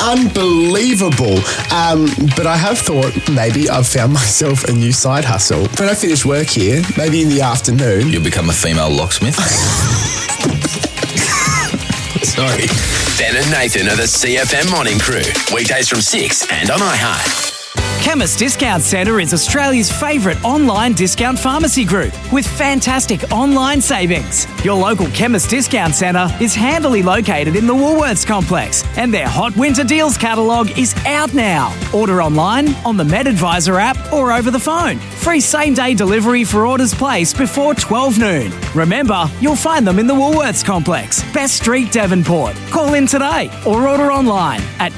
unbelievable. But I have thought maybe I've found myself a new side hustle. When I finish work here, maybe in the afternoon... You'll become a female locksmith? Sorry. Ben and Nathan are the CFM Morning Crew. Weekdays from 6 and on iHeart. Chemist Discount Centre is Australia's favourite online discount pharmacy group with fantastic online savings. Your local Chemist Discount Centre is handily located in the Woolworths complex and their Hot Winter Deals catalogue is out now. Order online, on the MedAdvisor app or over the phone. Free same-day delivery for orders placed before 12 noon. Remember, you'll find them in the Woolworths complex, Best Street, Devonport. Call in today or order online at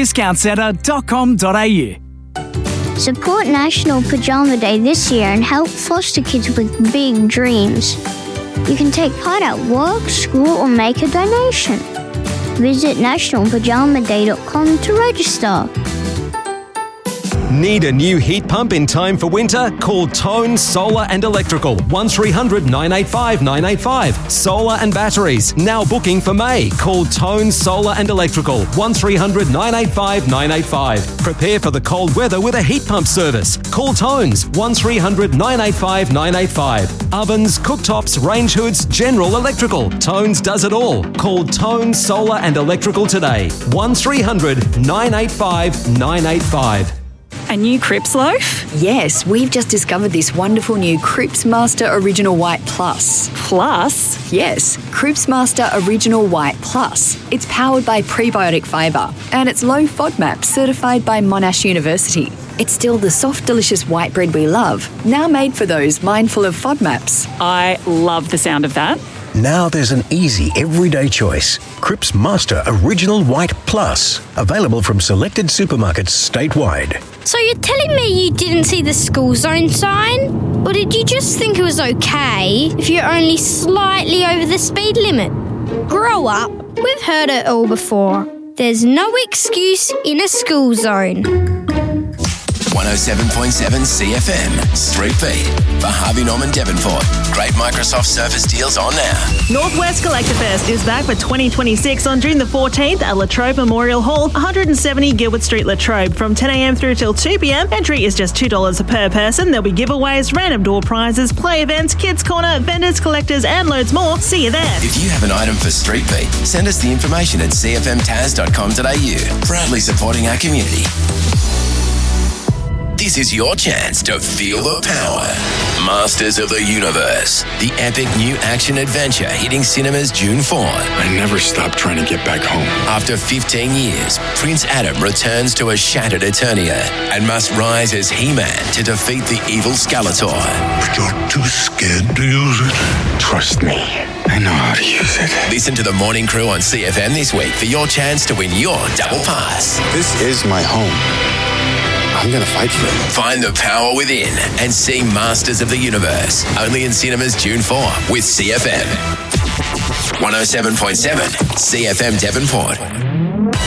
chemistdiscountcentre.com.au. Support National Pajama Day this year and help foster kids with big dreams. You can take part at work, school or make a donation. Visit nationalpajamaday.com to register. Need a new heat pump in time for winter? Call Tone Solar and Electrical, 1300 985 985. Solar and batteries, now booking for May. Call Tone Solar and Electrical, 1300 985 985. Prepare for the cold weather with a heat pump service. Call Tones, 1300 985 985. Ovens, cooktops, range hoods, general electrical. Tones does it all. Call Tone Solar and Electrical today, 1300 985 985. A new Cripps loaf? Yes, we've just discovered this wonderful new Cripps Master Original White Plus. Plus? Yes, Cripps Master Original White Plus. It's powered by prebiotic fibre and it's low FODMAP certified by Monash University. It's still the soft, delicious white bread we love, now made for those mindful of FODMAPs. I love the sound of that. Now there's an easy, everyday choice. Cripps Master Original White Plus. Available from selected supermarkets statewide. So you're telling me you didn't see the school zone sign? Or did you just think it was okay if you're only slightly over the speed limit? Grow up. We've heard it all before. There's no excuse in a school zone. 107.7 CFM, Street Beat, for Harvey Norman Devonport. Great Microsoft Surface deals on now. Northwest Collector Fest is back for 2026 on June the 14th at Latrobe Memorial Hall, 170 Gilbert Street, Latrobe, from 10 a.m. through till 2 p.m. Entry is just $2 per person. There'll be giveaways, random door prizes, play events, kids corner, vendors, collectors, and loads more. See you there. If you have an item for Street Beat, send us the information at cfmtaz.com.au. Proudly supporting our community. This is your chance to feel the power. Masters of the Universe, the epic new action adventure hitting cinemas June 4. I never stopped trying to get back home. After 15 years, Prince Adam returns to a shattered Eternia and must rise as He-Man to defeat the evil Skeletor. But you're too scared to use it. Trust me, I know how to use it. Listen to the Morning Crew on CFM this week for your chance to win your double pass. This is my home. I'm going to fight for it. Find the power within and see Masters of the Universe. Only in cinemas June 4 with CFM. 107.7 CFM Devonport.